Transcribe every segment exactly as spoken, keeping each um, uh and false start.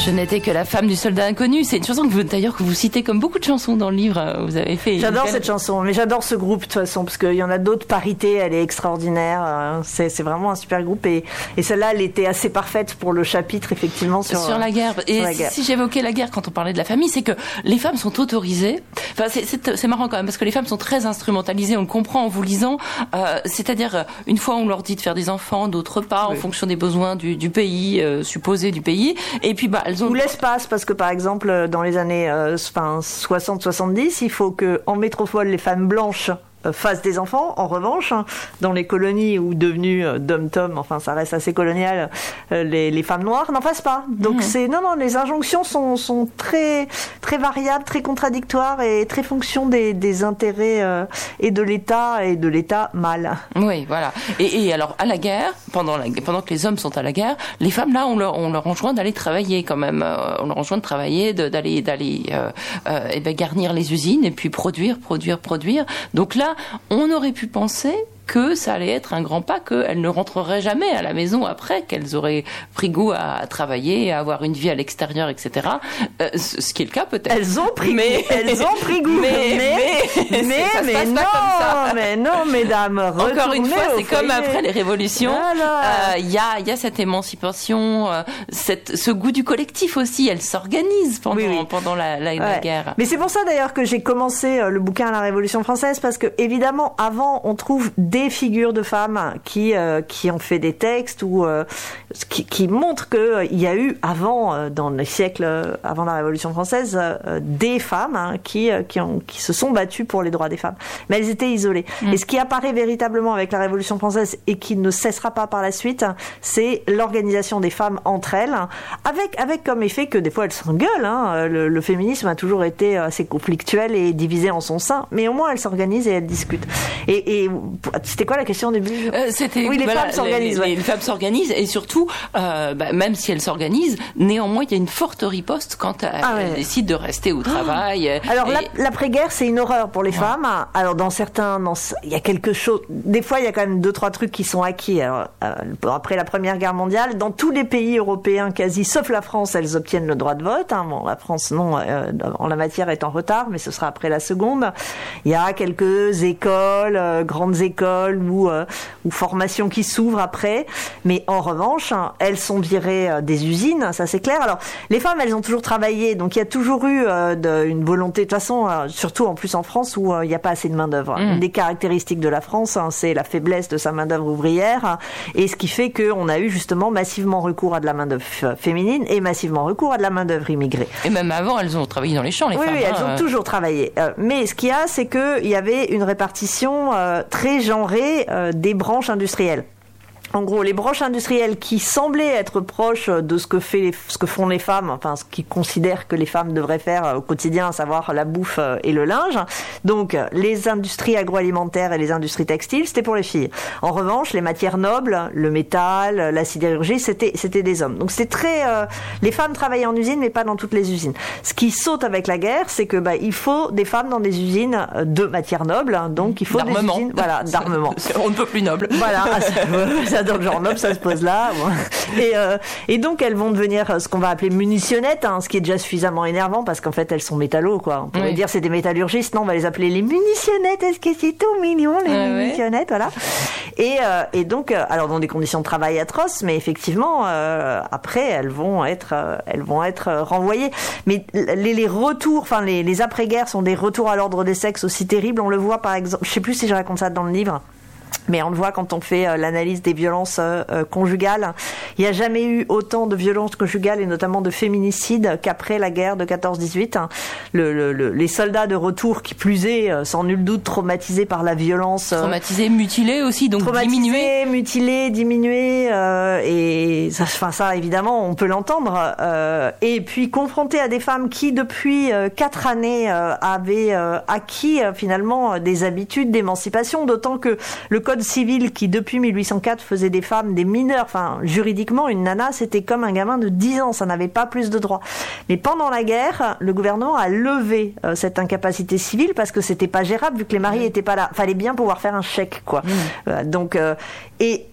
Je n'étais que la femme du soldat inconnu. C'est une chanson que vous, d'ailleurs, que vous citez comme beaucoup de chansons dans le livre. Vous avez fait. J'adore belle... cette chanson, mais j'adore ce groupe de toute façon, parce qu'il y en a d'autres. Parité, elle est extraordinaire. C'est, c'est vraiment un super groupe. Et, et celle-là, elle était assez parfaite pour le chapitre, effectivement, sur, sur la guerre. Et la guerre. Si j'évoquais la guerre quand on parlait de la famille, c'est que les femmes sont autorisées. Enfin, c'est, c'est, c'est marrant quand même, parce que les femmes sont très instrumentalisées. On le comprend en vous lisant. Euh, c'est-à-dire, une fois, on leur dit de faire des enfants, d'autres pas, oui. en fonction des besoins du, du pays, euh, supposés du pays. Et puis, bah, elles ont... Ou l'espace, parce que par exemple, dans les années euh, enfin, soixante soixante-dix, il faut que en métropole, les femmes blanches fassent des enfants. En revanche, dans les colonies ou devenues euh, dom-tom, enfin ça reste assez colonial, euh, les, les femmes noires n'en fassent pas. Donc mmh. c'est non non, les injonctions sont sont très très variables, très contradictoires et très fonction des des intérêts euh, et de l'État et de l'État mâle. Oui, voilà. Et, et alors à la guerre, pendant la, pendant que les hommes sont à la guerre, les femmes là, on leur on leur enjoint d'aller travailler quand même. Euh, on leur enjoint de travailler, de, d'aller d'aller euh, euh, et ben garnir les usines et puis produire, produire, produire. Donc là, on aurait pu penser que ça allait être un grand pas, qu'elles ne rentreraient jamais à la maison après, qu'elles auraient pris goût à travailler, à avoir une vie à l'extérieur, et cetera. Euh, ce qui est le cas peut-être. Elles ont pris mais, goût. Elles ont pris goût. Mais, mais, mais, mais, mais, mais non, mais non, mesdames. Encore une fois, c'est foyer. Comme après les révolutions. Il voilà. euh, y a, il y a cette émancipation, euh, cette, ce goût du collectif aussi. Elles s'organisent pendant, oui, oui. pendant la, la, ouais. la guerre. Mais c'est pour ça d'ailleurs que j'ai commencé le bouquin à la Révolution française, parce que évidemment, avant, on trouve des des figures de femmes qui euh, qui ont fait des textes ou euh, qui, qui montrent que euh, il y a eu avant euh, dans les siècles euh, avant la Révolution française euh, des femmes hein, qui euh, qui ont qui se sont battues pour les droits des femmes, mais elles étaient isolées. Mmh. Et ce qui apparaît véritablement avec la Révolution française et qui ne cessera pas par la suite, c'est l'organisation des femmes entre elles, avec avec comme effet que des fois elles s'engueulent. Hein. Le, le féminisme a toujours été assez conflictuel et divisé en son sein, mais au moins elles s'organisent et elles discutent. Et, et c'était quoi la question au début euh, C'était oui, les voilà, femmes s'organisent. Les, ouais. les femmes s'organisent et surtout, euh, bah, même si elles s'organisent, néanmoins il y a une forte riposte quand elles, ah ouais. elles décident de rester au travail. Oh. Alors et... l'après-guerre, c'est une horreur pour les ouais. femmes. Alors dans certains, dans... il y a quelque chose. Des fois, il y a quand même deux trois trucs qui sont acquis. Alors, euh, après la Première Guerre mondiale, dans tous les pays européens quasi, sauf la France, elles obtiennent le droit de vote. Hein. Bon, la France non, euh, en la matière est en retard, mais ce sera après la Seconde. Il y a quelques écoles, euh, grandes écoles ou euh, ou formations qui s'ouvrent après, mais en revanche, hein, elles sont virées euh, des usines, ça c'est clair. Alors les femmes, elles ont toujours travaillé, donc il y a toujours eu euh, de, une volonté. De toute façon, euh, surtout en plus en France où il euh, n'y a pas assez de main d'œuvre. Mmh. Une des caractéristiques de la France, hein, c'est la faiblesse de sa main d'œuvre ouvrière, hein, et ce qui fait que on a eu justement massivement recours à de la main d'œuvre féminine et massivement recours à de la main d'œuvre immigrée. Et même avant, elles ont travaillé dans les champs, les oui, femmes. Oui, hein, elles ont euh... toujours travaillé. Euh, mais ce qu'il y a, c'est que il y avait une répartition euh, très genrée euh, des branches industrielles. En gros, les branches industrielles qui semblaient être proches de ce que fait les, ce que font les femmes, enfin ce qu'ils considèrent que les femmes devraient faire au quotidien, à savoir la bouffe et le linge. Donc, les industries agroalimentaires et les industries textiles, c'était pour les filles. En revanche, les matières nobles, le métal, la sidérurgie, c'était c'était des hommes. Donc, c'était très euh, les femmes travaillaient en usine, mais pas dans toutes les usines. Ce qui saute avec la guerre, c'est que bah il faut des femmes dans des usines de matières nobles, hein, donc il faut d'armement. des usines, voilà, d'armement. On ne peut plus noble. Voilà. Dans le genre noble, ça se pose là. Et, euh, et donc, elles vont devenir ce qu'on va appeler munitionnettes, hein, ce qui est déjà suffisamment énervant parce qu'en fait, elles sont métallos, quoi. On pourrait oui. dire c'est des métallurgistes, non, on va les appeler les munitionnettes. Est-ce que c'est tout mignon, les ah munitionnettes, ouais. Voilà. Et, euh, et donc, euh, alors dans des conditions de travail atroces, mais effectivement, euh, après, elles vont être, euh, elles vont être renvoyées. Mais les, les retours, enfin les, les après-guerres sont des retours à l'ordre des sexes aussi terribles. On le voit par exemple, je sais plus si je raconte ça dans le livre. Mais on le voit quand on fait euh, l'analyse des violences euh, conjugales. Il n'y a jamais eu autant de violences conjugales et notamment de féminicides qu'après la guerre de quatorze dix-huit. Le, le, le, les soldats de retour, qui plus est, euh, sans nul doute traumatisés par la violence. Euh, traumatisés, mutilés aussi, donc traumatisés, diminués. mutilés, diminués. Euh, et ça, enfin, ça, évidemment, on peut l'entendre. Euh, et puis confrontés à des femmes qui, depuis euh, quatre années, euh, avaient euh, acquis euh, finalement des habitudes d'émancipation, d'autant que le code civil qui, depuis mille huit cent quatre, faisait des femmes des mineurs, enfin, juridiquement, une nana, c'était comme un gamin de dix ans, ça n'avait pas plus de droits. Mais pendant la guerre, le gouvernement a levé euh, cette incapacité civile parce que c'était pas gérable vu que les maris étaient pas là. Fallait bien pouvoir faire un chèque, quoi. Mmh. Euh, donc, euh, et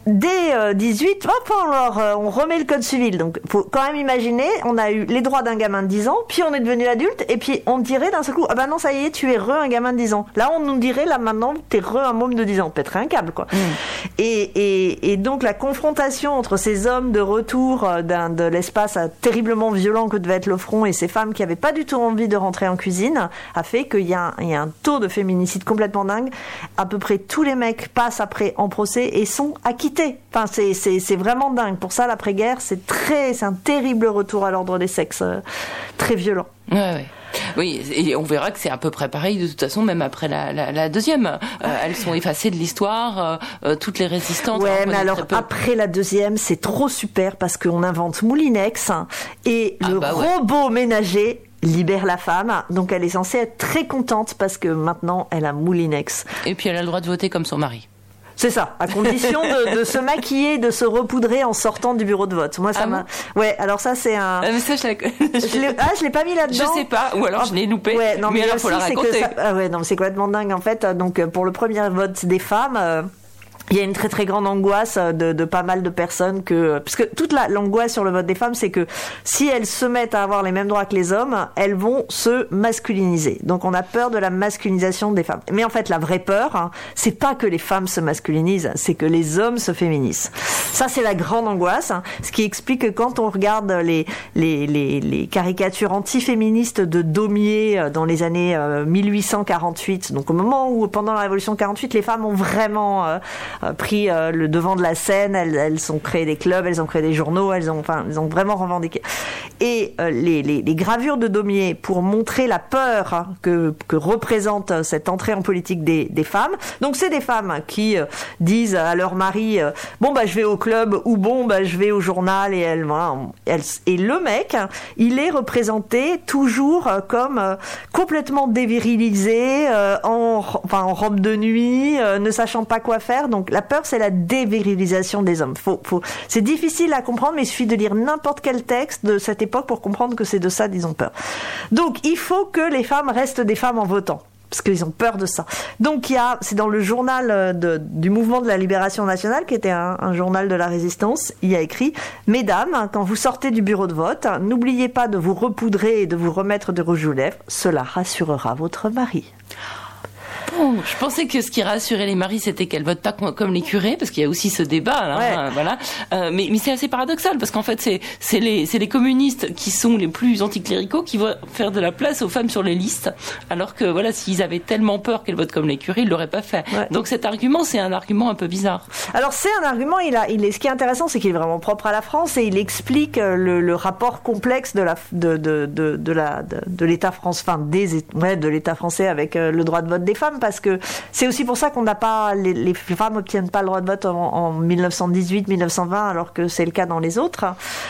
dès euh, dix-huit, hop, on, leur, euh, on remet le code civil. Donc, faut quand même imaginer, on a eu les droits d'un gamin de dix ans, puis on est devenu adulte, et puis on dirait d'un seul coup, ah ben non, ça y est, tu es re un gamin de dix ans. Là, on nous dirait, là maintenant, t'es re un môme de dix ans. Pèterait un câble, quoi. Mmh. Et, et, et donc, la confrontation entre ces hommes de retour d'un, de l'espace terriblement violent que devait être le front et ces femmes qui n'avaient pas du tout envie de rentrer en cuisine a fait qu'il y a, il y a un taux de féminicide complètement dingue. À peu près tous les mecs passent après en procès et sont acquittés. Enfin, c'est, c'est, c'est vraiment dingue. Pour ça, l'après-guerre, c'est très, c'est un terrible retour à l'ordre des sexes, euh, très violent. Ouais, ouais. Oui, et on verra que c'est à peu près pareil de toute façon, même après la, la, la deuxième. Euh, elles sont effacées de l'histoire, euh, toutes les résistantes. Ouais, mais alors après la deuxième, c'est trop super parce qu'on invente Moulinex et ah le bah robot ouais. ménager libère la femme, donc elle est censée être très contente parce que maintenant elle a Moulinex. Et puis elle a le droit de voter comme son mari. C'est ça, à condition de, de se maquiller, de se repoudrer en sortant du bureau de vote. Moi, ça ah m'a. Bon ouais, alors ça, c'est un. Ah, mais ça, je, la... je l'ai... Ah, je l'ai pas mis là-dedans. Je sais pas, ou alors je l'ai loupé. Ouais, non, mais, mais alors, faut la raconter. Ça... Ah ouais, non, c'est complètement dingue en fait. Donc, pour le premier vote des femmes. Euh... Il y a une très très grande angoisse de, de pas mal de personnes que parce que toute la, l'angoisse sur le vote des femmes, c'est que si elles se mettent à avoir les mêmes droits que les hommes, elles vont se masculiniser. Donc on a peur de la masculinisation des femmes. Mais en fait, la vraie peur, hein, c'est pas que les femmes se masculinisent, c'est que les hommes se féminisent. Ça, c'est la grande angoisse, hein, ce qui explique que quand on regarde les les les, les caricatures antiféministes de Daumier dans les années euh, mille huit cent quarante-huit, donc au moment où pendant la Révolution quarante-huit, les femmes ont vraiment euh, pris euh, le devant de la scène, elles, elles ont créé des clubs, elles ont créé des journaux, elles ont, enfin, elles ont vraiment revendiqué. Et euh, les, les, les gravures de Daumier pour montrer la peur hein, que, que représente cette entrée en politique des, des femmes. Donc c'est des femmes qui euh, disent à leur mari euh, bon bah je vais au club ou bon bah je vais au journal et elles, voilà, elles et le mec il est représenté toujours euh, comme euh, complètement dévirilisé, euh, en enfin en robe de nuit, euh, ne sachant pas quoi faire. Donc la peur, c'est la dévirilisation des hommes. Faut, faut, c'est difficile à comprendre, mais il suffit de lire n'importe quel texte de cette époque pour comprendre que c'est de ça qu'ils ont peur. Donc, il faut que les femmes restent des femmes en votant. Parce qu'ils ont peur de ça. Donc, il y a, c'est dans le journal de, du mouvement de la libération nationale, qui était un, un journal de la résistance, il y a écrit « Mesdames, quand vous sortez du bureau de vote, n'oubliez pas de vous repoudrer et de vous remettre de rouge aux lèvres. Cela rassurera votre mari. » Bon, je pensais que ce qui rassurait les maris, c'était qu'elles votent pas comme les curés, parce qu'il y a aussi ce débat, là, ouais. hein, voilà. Euh, mais, mais c'est assez paradoxal, parce qu'en fait, c'est, c'est les, c'est les communistes qui sont les plus anticléricaux qui vont faire de la place aux femmes sur les listes, alors que voilà, s'ils avaient tellement peur qu'elles votent comme les curés, ils l'auraient pas fait. Ouais. Donc cet argument, c'est un argument un peu bizarre. Alors c'est un argument, il a, il est, ce qui est intéressant, c'est qu'il est vraiment propre à la France et il explique le, le rapport complexe de la, de, de, de, de la, de, de l'État France, enfin des, ouais, de l'État français avec le droit de vote des femmes. Parce que c'est aussi pour ça qu'on n'a pas, les, les femmes n'obtiennent pas le droit de vote en, en mille neuf cent dix-huit, mille neuf cent vingt, alors que c'est le cas dans les autres.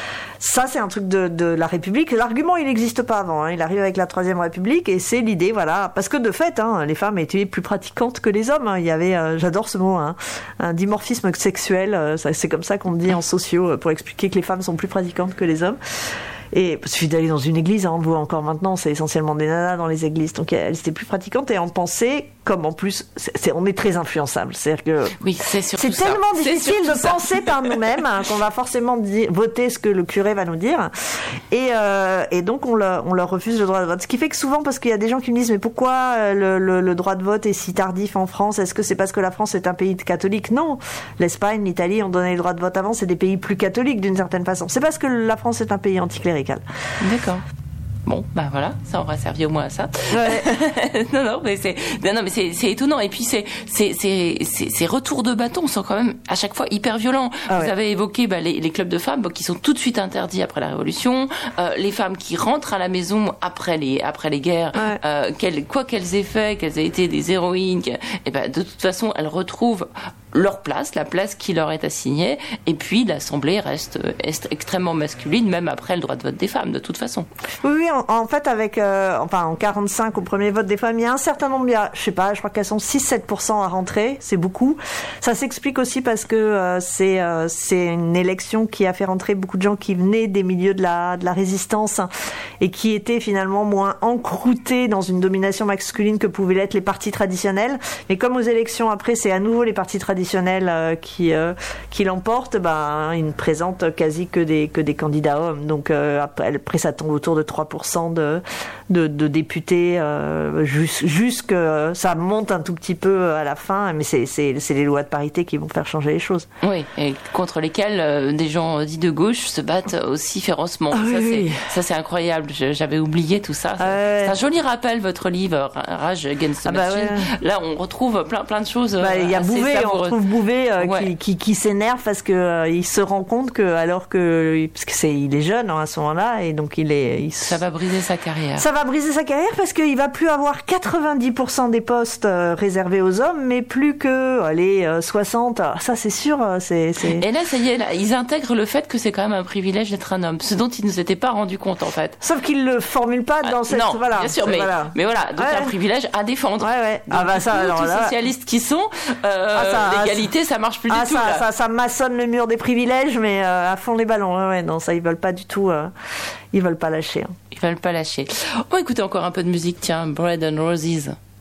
Ça, c'est un truc de, de la République. L'argument, il n'existe pas avant. Hein. Il arrive avec la Troisième République et c'est l'idée, voilà. Parce que de fait, hein, les femmes étaient plus pratiquantes que les hommes. Hein. Il y avait, euh, j'adore ce mot, hein, un dimorphisme sexuel. Euh, ça, c'est comme ça qu'on dit en sociaux pour expliquer que les femmes sont plus pratiquantes que les hommes. Et il suffit d'aller dans une église, hein, on le voit encore maintenant, c'est essentiellement des nanas dans les églises. Donc elles étaient plus pratiquantes et on pensait, comme en plus, c'est, c'est, on est très influençable. C'est-à-dire que oui, c'est, c'est tellement ça. difficile de ça. penser par nous-mêmes hein, qu'on va forcément dire, voter ce que le curé va nous dire. Et, euh, et donc on, le, on leur refuse le droit de vote. Ce qui fait que souvent, parce qu'il y a des gens qui me disent, mais pourquoi le, le, le droit de vote est si tardif en France ? Est-ce que c'est parce que la France est un pays catholique ? Non. L'Espagne, l'Italie ont donné le droit de vote avant, c'est des pays plus catholiques d'une certaine façon. C'est parce que la France est un pays anticlérical. D'accord. Bon, bah voilà, ça aura servi au moins à ça. Ouais. non, non, mais c'est, non, non, mais c'est, c'est étonnant. Et puis c'est, c'est, c'est, c'est, ces retours de bâton sont quand même à chaque fois hyper violents. Ah Vous ouais. avez évoqué bah, les, les clubs de femmes bah, qui sont tout de suite interdits après la Révolution, euh, les femmes qui rentrent à la maison après les après les guerres, ouais. euh, qu'elles, quoi qu'elles aient fait, qu'elles aient été des héroïnes, et ben de toute façon elles retrouvent leur place, la place qui leur est assignée, et puis l'Assemblée reste, reste extrêmement masculine, même après le droit de vote des femmes, de toute façon. Oui, oui, en, en fait, avec, euh, enfin, en quarante-cinq, au premier vote des femmes, il y a un certain nombre, il y a, je sais pas, je crois qu'elles sont six à sept pour cent à rentrer, c'est beaucoup. Ça s'explique aussi parce que euh, c'est, euh, c'est une élection qui a fait rentrer beaucoup de gens qui venaient des milieux de la, de la résistance et qui étaient finalement moins encroutés dans une domination masculine que pouvaient l'être les partis traditionnels. Mais comme aux élections après, c'est à nouveau les partis traditionnels traditionnel euh, qui euh, qui l'emporte, ben il ne présente quasi que des que des candidats hommes. Donc euh, après, après ça tombe autour de trois pour cent de de, de députés, euh, jusque ça monte un tout petit peu à la fin, mais c'est c'est c'est les lois de parité qui vont faire changer les choses. Oui, et contre lesquelles euh, des gens dits de gauche se battent aussi férocement. Ah, ça, oui. c'est, ça c'est incroyable. J'avais oublié tout ça. Ouais. C'est un joli rappel, votre livre Rage Against the Ah bah Machine. ouais. Là, on retrouve plein plein de choses. Bah, il y a assez Bouvet, on savoureuses. retrouve Bouvet euh, Ouais. qui, qui, qui s'énerve parce que euh, il se rend compte que alors que parce que c'est il est jeune hein, à ce moment-là et donc il est il, Ça va briser sa carrière. ça va briser sa carrière parce qu'il va plus avoir quatre-vingt-dix pour cent des postes euh, réservés aux hommes, mais plus que allez euh, soixante. Ah, ça c'est sûr, euh, c'est, c'est... Et là, ça y est, là, ils intègrent le fait que c'est quand même un privilège d'être un homme, ce dont ils ne s'étaient pas rendus compte en fait. Sauf qu'il le formule pas dans Ah, cette non, voilà. bien sûr, mais voilà. mais voilà, donc Ouais. un privilège à défendre. Ouais ouais. Donc, Ah bah du ça coup, alors tous là. socialistes qui sont, euh, Ah, ça, l'égalité, ça marche plus Ah du tout. ça, là. ça ça maçonne le mur des privilèges, mais euh, à fond les ballons. Ouais, ouais, non, ça ils veulent pas du tout. Euh, ils veulent pas lâcher. Hein. Ils veulent pas lâcher. On va écouter encore un peu de musique, tiens, Bread and Roses.